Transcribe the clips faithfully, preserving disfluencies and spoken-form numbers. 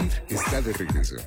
está de regreso.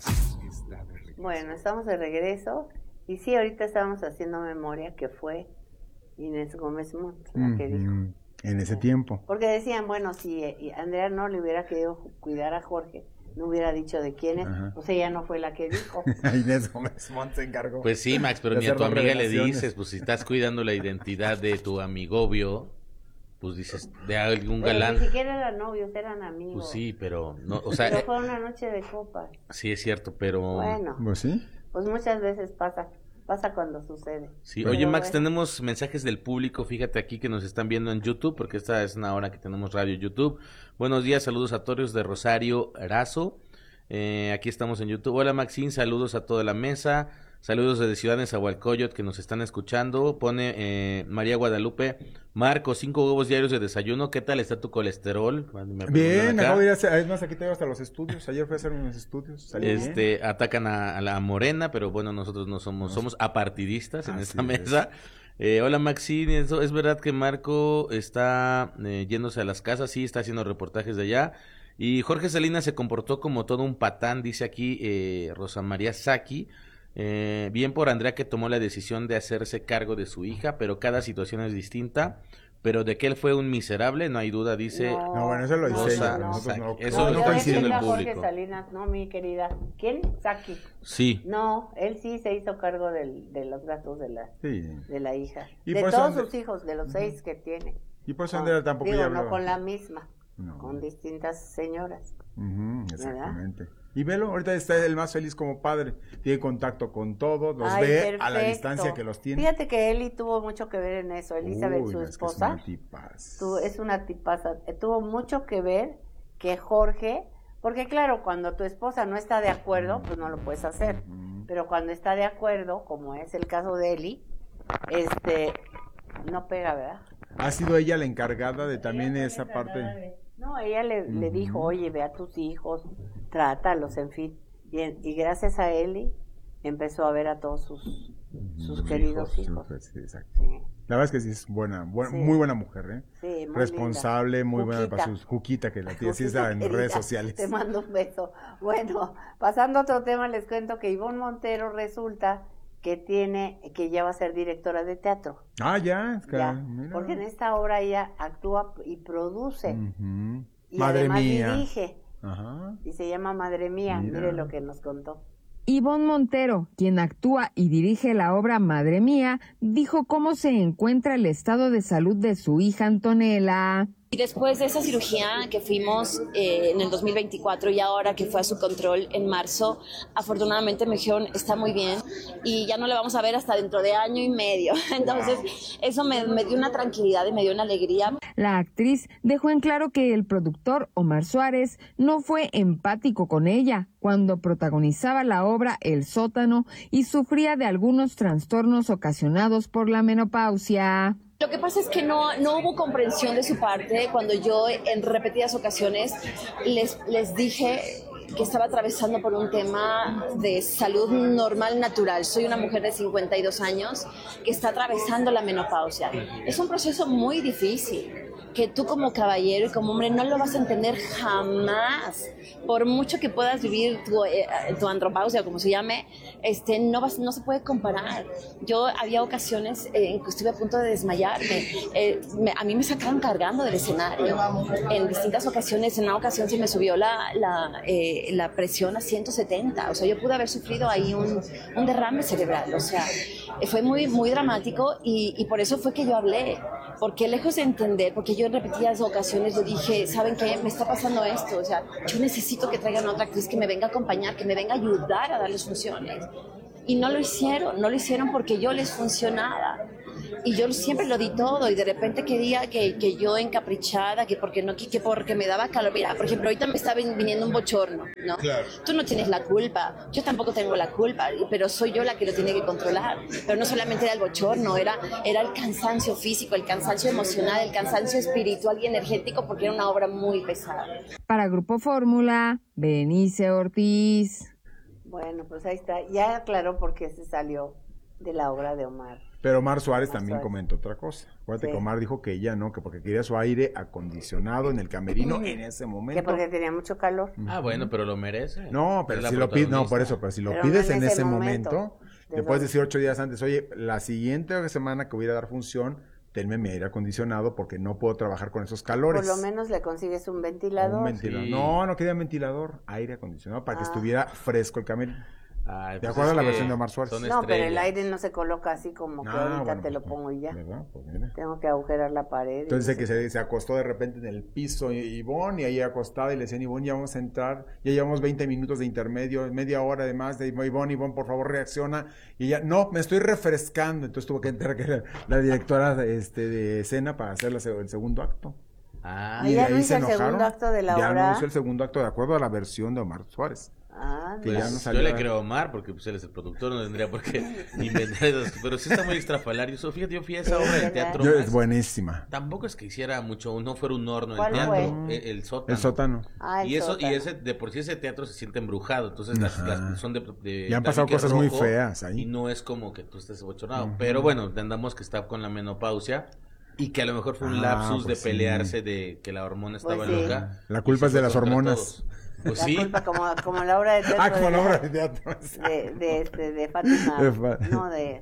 Bueno, estamos de regreso. Y sí, ahorita estábamos haciendo memoria que fue Inés Gómez Montt la que dijo. Mm, en ese tiempo. Porque decían, bueno, si Andrea no le hubiera querido cuidar a Jorge, no hubiera dicho de quién es, Ajá. pues ella no fue la que dijo. Inés Gómez Montt se encargó. Pues sí, Max, pero de ni a hacer tu las amiga le revelaciones. dices, pues si estás cuidando la identidad de tu amigobio, pues dices, de algún Pero galán. ni siquiera eran novios, eran amigos. Pues sí, pero no, o sea, Pero eh, fue una noche de copas. sí es cierto, pero Bueno, ¿Pues sí? pues muchas veces pasa, pasa cuando sucede. sí. Pero Oye, Max, bueno. tenemos mensajes del público, fíjate aquí que nos están viendo en YouTube, porque esta es una hora que tenemos radio YouTube. Buenos días, saludos a Torios de Rosario Arazo. Eh, aquí estamos en YouTube. Hola, Maxín, saludos a toda la mesa. Saludos desde Ciudad Nezahualcóyotl que nos están escuchando. Pone eh, María Guadalupe, Marco, cinco huevos diarios de desayuno. ¿Qué tal está tu colesterol? Me Bien, acá. acabo de ir a hacer, es más, aquí tengo hasta los estudios. Ayer fui a hacer mis estudios. Salí bien. Este, atacan a, a la Morena, pero bueno, nosotros no somos, somos apartidistas en Así esta es. mesa. Eh, hola Maxine, ¿eso es verdad que Marco está eh, yéndose a las casas? Sí, está haciendo reportajes de allá. Y Jorge Salinas se comportó como todo un patán, dice aquí eh, Rosa María Saki. Eh, bien por Andrea que tomó la decisión de hacerse cargo de su hija, pero cada situación es distinta. Pero de que él fue un miserable, no hay duda, dice. No, No, bueno, eso lo dice Rosa ella. Nosotros Saki. no, Eso No, es lo yo que está diciendo defiendo el a Jorge público. Salinas, no, mi querida. ¿Quién? Saki. Sí. No, él sí se hizo cargo del, de los gastos de la, Sí. de la hija. Y De por eso todos Andre- sus hijos, de los seis que tiene. Y por eso Con- Andrea tampoco digo, ya no hablaba. con la misma, No. con distintas señoras. Ujú, exactamente. Y velo, ahorita está el más feliz como padre. Tiene contacto con todos, los Ay, ve a la perfecto. distancia que los tiene. Fíjate que Eli tuvo mucho que ver en eso. Elizabeth, Uy, su no, es que es esposa, una tipaz. tu- es una tipaza. eh, Tuvo mucho que ver que Jorge, porque claro, cuando tu esposa no está de acuerdo, pues no lo puedes hacer. Ujú. Pero cuando está de acuerdo, como es el caso de Eli, este, no pega, ¿verdad? Ha sido ella la encargada de también esa parte. No, ella le, le Ujú. dijo, oye, ve a tus hijos, trátalos, en fin. Y, en- y gracias a Eli empezó a ver a todos sus, sus queridos hijos. Sí, exacto. Sí, La verdad es que sí es buena, buena Sí. muy buena mujer, ¿eh? sí, muy Responsable, linda. muy buena Juquita. para sus Juquita, que la tiene, sí está en Querida, redes sociales. Te mando un beso. Bueno, pasando a otro tema, les cuento que Ivonne Montero resulta que tiene, que ya va a ser directora de teatro. Ah, ya, es que, Ya, mira. porque en esta obra ella actúa y produce. Ujú. Y Madre además mía. dirige. Ajá. Y se llama Madre Mía. Mira. Mire lo que nos contó. Ivonne Montero, quien actúa y dirige la obra Madre Mía, dijo cómo se encuentra el estado de salud de su hija Antonella. Y después de esa cirugía que fuimos eh, en el dos mil veinticuatro y ahora que fue a su control en marzo, afortunadamente me dijeron está muy bien y ya no le vamos a ver hasta dentro de año y medio. Entonces eso me, me dio una tranquilidad y me dio una alegría. La actriz dejó en claro que el productor Omar Suárez no fue empático con ella cuando protagonizaba la obra El Sótano y sufría de algunos trastornos ocasionados por la menopausia. Lo que pasa es que no, no hubo comprensión de su parte cuando yo en repetidas ocasiones les, les dije que estaba atravesando por un tema de salud normal, natural. Soy una mujer de cincuenta y dos años que está atravesando la menopausia. Es un proceso muy difícil, que tú como caballero y como hombre no lo vas a entender jamás. Por mucho que puedas vivir tu, eh, tu andropausia, como se llame, este, no, vas, no se puede comparar. Yo había ocasiones eh, en que estuve a punto de desmayarme. Eh, me, a mí me sacaron cargando del escenario. En distintas ocasiones, en una ocasión se me subió la, la, eh, la presión a ciento setenta. O sea, yo pude haber sufrido ahí un, un derrame cerebral. O sea, fue muy, muy dramático y, y por eso fue que yo hablé. Porque lejos de entender, porque yo en repetidas ocasiones le dije, ¿saben qué? Me está pasando esto. O sea, yo necesito que traigan a otra actriz que me venga a acompañar, que me venga a ayudar a darles funciones. Y no lo hicieron, no lo hicieron porque yo les funcionaba. Y yo siempre lo di todo y de repente quería que, que yo encaprichada, que porque no, que, que porque me daba calor. Mira, por ejemplo, ahorita me está viniendo un bochorno, ¿no? Claro. Tú no tienes la culpa, yo tampoco tengo la culpa, pero soy yo la que lo tiene que controlar. Pero no solamente era el bochorno, era, era el cansancio físico, el cansancio emocional, el cansancio espiritual y energético porque era una obra muy pesada. Para Grupo Fórmula, Benice Ortiz. Bueno, pues ahí está. Ya aclaró por qué se salió de la obra de Omar Pero Omar Suárez Omar también Suárez. comentó otra cosa. Acuérdate Sí. que Omar dijo que ella no, que porque quería su aire acondicionado en el camerino en ese momento. Que porque tenía mucho calor. Ah, bueno, pero lo merece. No, pero Es la si lo pides, no, por protagonista. eso, pero si lo Pero pides no en en ese ese momento. momento, ¿De le puedes dónde? decir ocho días antes, oye, la siguiente semana que voy a ir a dar función, tenme mi aire acondicionado porque no puedo trabajar con esos calores. Por lo menos le consigues un ventilador. Un ventilador. Sí. No, no quería ventilador, aire acondicionado para que Ah. estuviera fresco el camerino. Ay, De pues acuerdo es a la que versión de Omar Suárez. son No, pero el estrellas. aire no se coloca así como que Ah, ahorita bueno, te pues, lo pongo y ya. ¿verdad? Pues mira. Tengo que agujerar la pared. y Entonces no que sé se, se acostó de repente en el piso I- Ivonne y ahí acostada y le decían, Ivonne, ya vamos a entrar, ya llevamos veinte minutos de intermedio, media hora además de Ivonne, Ivonne, por favor reacciona. Y ella, no, me estoy refrescando. Entonces tuvo que entrar que era la directora de, este, de escena para hacer la se- el segundo acto. Ah, Ah, Y ya de no ahí hizo se el segundo enojaron. acto de la Ya obra. no hizo el segundo acto de acuerdo a la versión de Omar Suárez. Ah, Que mira. ya no pues, salió yo le a- creo a Omar porque pues él es el productor, no tendría por qué inventar esas, pero sí está muy extrafalario. So, fíjate, yo fui a esa Sí, obra de ¿verdad? teatro. Yo- Max. es buenísima. Tampoco es que hiciera mucho, no fuera un horno el ¿Cuál teatro, fue? el, el sótano. El sótano. Ah, el y eso, sótano. y ese, de por sí ese teatro se siente embrujado, entonces las, Ajá. las son de, de Ya han pasado tabique cosas muy rojo, feas ahí. y no es como que tú estés bochornado, pero bueno, entendamos que está con la menopausia y que a lo mejor fue un Ah, lapsus pues de sí. pelearse de que la hormona estaba Pues sí. loca. La y culpa se es de fue las contra hormonas. todos. Pues La sí. culpa como, como la obra de teatro Ah, como de, la la- obra de teatro. de, de, este, de Fátima. De Fa- No, de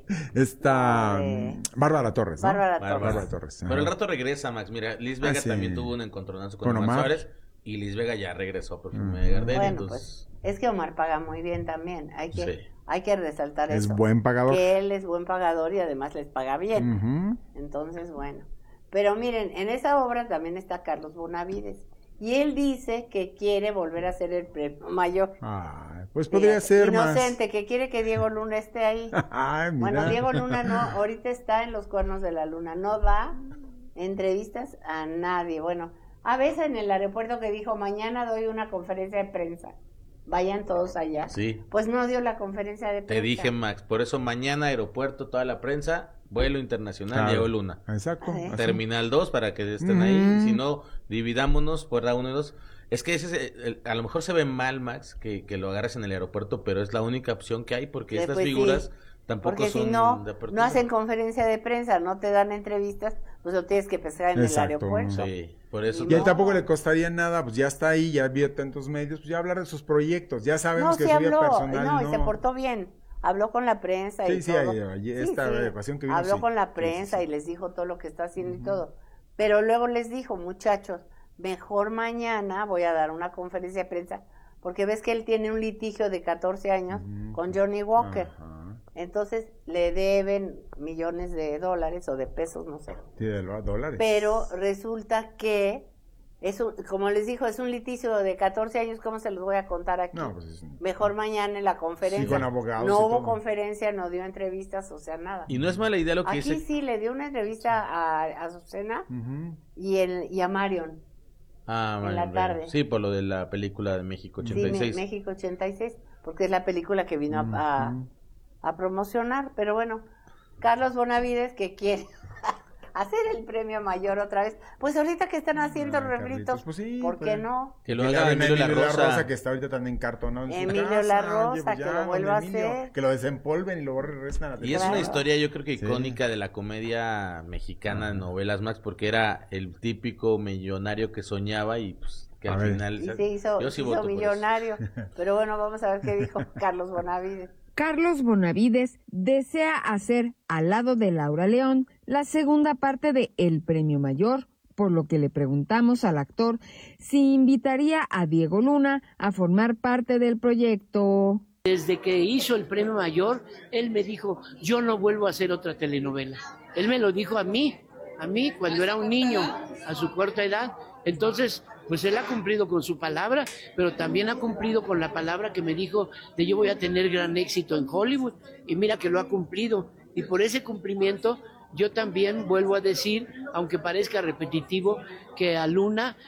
Está No, de- mm, Bárbara Torres, ¿no? Bárbara Bárbara. Torres. Bárbara Torres. Pero ajá. el rato regresa, Max. Mira, Liz Vega Ah, sí. también tuvo un encontronazo con, Con Omar Omar. Suárez y Liz Vega ya regresó por Mm. de Gardel, Bueno, entonces pues es que Omar paga muy bien también. Hay que, Sí. hay que resaltar Es eso. buen pagador. Que él es buen pagador y además les paga bien. Ujú. Entonces, bueno. Pero miren, en esa obra también está Carlos Bonavides. Y él dice que quiere volver a ser el premio mayor. Ay, pues podría Fíjate, ser Inocente, que quiere que Diego Luna esté ahí. más. Ay, mira. Bueno, Diego Luna no, ahorita está en los cuernos de la luna. No da entrevistas a nadie. Bueno, a veces en el aeropuerto que dijo, mañana doy una conferencia de prensa. Vayan todos allá. sí. Pues no dio la conferencia de prensa. Te dije, Max, por eso mañana aeropuerto, toda la prensa, vuelo internacional, Claro. Diego Luna. Exacto. Ah, ¿eh? así. Terminal dos para que estén Mm. ahí, si no, dividámonos por la uno y dos. Es que ese es el- a lo mejor se ve mal, Max, que, que lo agarres en el aeropuerto, pero es la única opción que hay porque Sí, estas pues sí. figuras tampoco Porque son si no, de apertura. no hacen conferencia de prensa, no te dan entrevistas, pues lo tienes que pescar en Exacto. el aeropuerto. Sí, por eso. Y Y a él no. tampoco le costaría nada, pues ya está ahí, ya vio tantos medios, pues ya hablar de sus proyectos, ya No, sabemos que sí su vida habló, personal no, y no. se portó bien. Habló con la prensa y Sí, sí, todo. ahí- ahí esta ocasión que vino, Habló sí. con la Sí, sí, prensa sí. y les dijo todo lo que está haciendo y todo. Pero luego les dijo, muchachos, mejor mañana voy a dar una conferencia de prensa, porque ves que él tiene un litigio de catorce años Ujú. con Johnny Walker. Ajá. Entonces le deben millones de dólares o de pesos, no sé. Sí, de los dólares. Pero resulta que, es un- como les dijo, es un litigio de catorce años, ¿cómo se los voy a contar aquí? No, pues es un- Mejor mañana en la conferencia. Sí, con abogados no y hubo todo. conferencia, no dio entrevistas, o sea, nada. Y no es mala idea lo que Aquí dice. sí le dio una entrevista a, a Azucena Ujú. y, el, y a Marion. Ah, en bueno, la bueno. tarde. Sí, por lo de la película de México Sí, ochenta y Me- seis. México ochenta y seis, porque es la película que vino a, a- Ujú. a promocionar. Pero bueno, Carlos Bonavides, que quiere hacer el premio mayor otra vez. Pues ahorita que están haciendo Ah, refritos, Carlitos, pues sí, ¿por qué pues. no? Que lo Que le haga hagan a Emilio La Rosa. que está ahorita tan encartonado en su Emilio casa. La Oye, Rosa, pues que ya, lo don vuelva a Emilio, hacer. Que lo desempolven y lo regresen a la Y es Claro. una historia, yo creo que Sí. icónica de la comedia mexicana de novelas, Max, porque era el típico millonario que soñaba y pues que A al ver. final. Y se hizo, yo sí se hizo voto por eso. millonario. Pero bueno, vamos a ver qué dijo Carlos Bonavides. Carlos Bonavides desea hacer, al lado de Laura León, la segunda parte de El Premio Mayor, por lo que le preguntamos al actor si invitaría a Diego Luna a formar parte del proyecto. Desde que hizo el Premio Mayor, él me dijo, yo no vuelvo a hacer otra telenovela. Él me lo dijo a mí, a mí cuando era un niño, a su corta edad. Entonces, pues él ha cumplido con su palabra, pero también ha cumplido con la palabra que me dijo de yo voy a tener gran éxito en Hollywood. Y mira que lo ha cumplido. Y por ese cumplimiento, yo también vuelvo a decir, aunque parezca repetitivo, que a Luna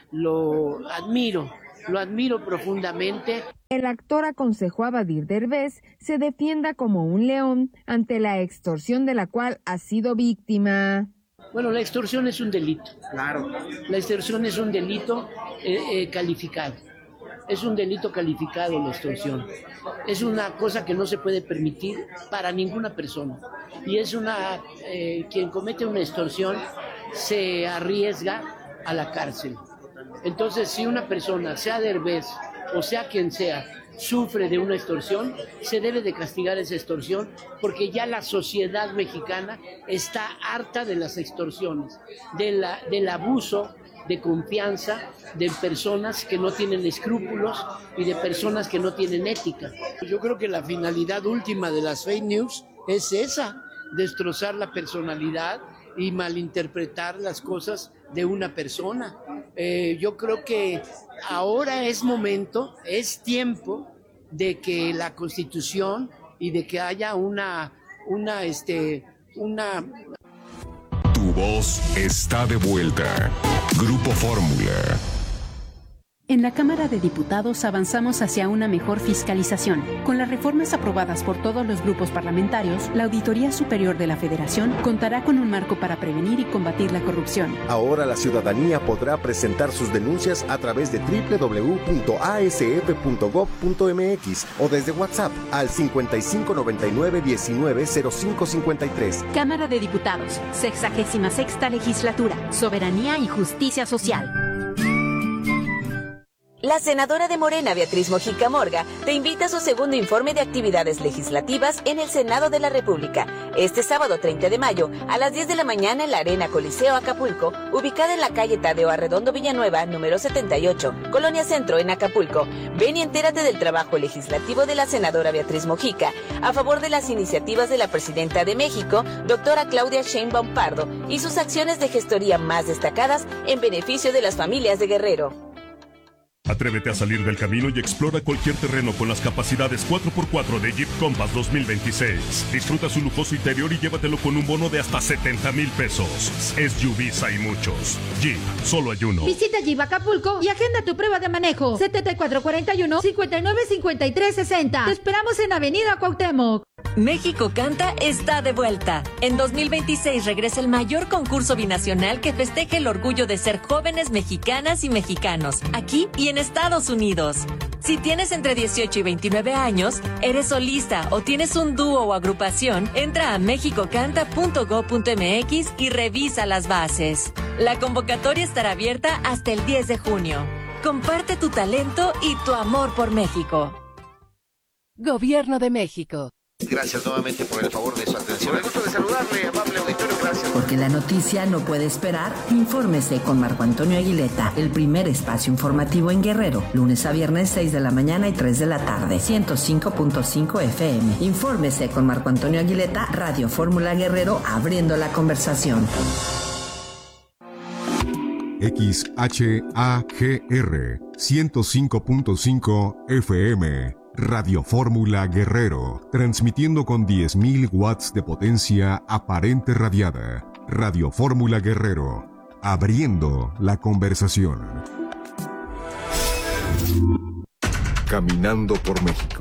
lo admiro, lo admiro profundamente. El actor aconsejó a Badir Derbez se defienda como un león ante la extorsión de la cual ha sido víctima. Bueno, la extorsión es un delito. Claro. La extorsión es un delito eh, eh, calificado. es un delito calificado la extorsión. Es una cosa que no se puede permitir para ninguna persona. Y es una, eh, quien comete una extorsión se arriesga a la cárcel. Entonces, si una persona, sea Derbez o sea quien sea, sufre de una extorsión, se debe de castigar esa extorsión, porque ya la sociedad mexicana está harta de las extorsiones, de la, del abuso de confianza de personas que no tienen escrúpulos y de personas que no tienen ética. Yo creo que la finalidad última de las fake news es esa, destrozar la personalidad y malinterpretar las cosas de una persona. Eh, yo creo que ahora es momento, es tiempo de que la Constitución y de que haya una, una, este, una... Tu voz está de vuelta. Grupo Fórmula. En la Cámara de Diputados avanzamos hacia una mejor fiscalización. Con las reformas aprobadas por todos los grupos parlamentarios, la Auditoría Superior de la Federación contará con un marco para prevenir y combatir la corrupción. Ahora la ciudadanía podrá presentar sus denuncias a través de doble u doble u doble u punto a s f punto gob punto m x o desde WhatsApp al cincuenta y cinco noventa y nueve diecinueve cero cinco cincuenta y tres. Cámara de Diputados, sexagésima sexta Legislatura, Soberanía y Justicia Social. La senadora de Morena, Beatriz Mojica Morga, te invita a su segundo informe de actividades legislativas en el Senado de la República, este sábado treinta de mayo, a las diez de la mañana en la Arena Coliseo Acapulco, ubicada en la calle Tadeo Arredondo Villanueva, número setenta y ocho, Colonia Centro, en Acapulco. Ven y entérate del trabajo legislativo de la senadora Beatriz Mojica, a favor de las iniciativas de la Presidenta de México, doctora Claudia Sheinbaum Pardo, y sus acciones de gestoría más destacadas en beneficio de las familias de Guerrero. Atrévete a salir del camino y explora cualquier terreno con las capacidades cuatro por cuatro de Jeep Compass dos mil veintiséis. Disfruta su lujoso interior y llévatelo con un bono de hasta setenta mil pesos. S U Vs hay muchos. Jeep, solo hay uno. Visita Jeep Acapulco y agenda tu prueba de manejo. setenta y cuatro cuarenta y uno, cincuenta y nueve cincuenta y tres sesenta. Te esperamos en Avenida Cuauhtémoc. México Canta está de vuelta. En dos mil veintiséis regresa el mayor concurso binacional que festeja el orgullo de ser jóvenes mexicanas y mexicanos, aquí y en Estados Unidos. Si tienes entre dieciocho y veintinueve años, eres solista o tienes un dúo o agrupación, entra a mexico canta punto gob punto m x y revisa las bases. La convocatoria estará abierta hasta el diez de junio. Comparte tu talento y tu amor por México. Gobierno de México. Gracias nuevamente por el favor de su atención. Me gusto de saludarle, amable auditorio, gracias. Porque la noticia no puede esperar, infórmese con Marco Antonio Aguileta, el primer espacio informativo en Guerrero, lunes a viernes seis de la mañana y tres de la tarde, ciento cinco punto cinco F M. Infórmese con Marco Antonio Aguileta, Radio Fórmula Guerrero, abriendo la conversación. X H A G R ciento cinco punto cinco F M. Radio Fórmula Guerrero, transmitiendo con diez mil watts de potencia aparente radiada. Radio Fórmula Guerrero, abriendo la conversación. Caminando por México.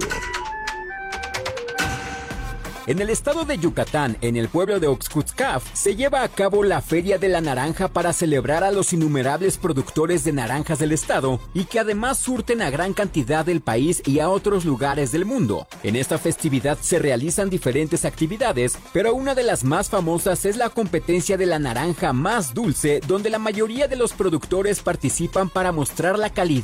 En el estado de Yucatán, en el pueblo de Oxcutzcaf, se lleva a cabo la Feria de la Naranja para celebrar a los innumerables productores de naranjas del estado y que además surten a gran cantidad del país y a otros lugares del mundo. En esta festividad se realizan diferentes actividades, pero una de las más famosas es la competencia de la naranja más dulce, donde la mayoría de los productores participan para mostrar la calidad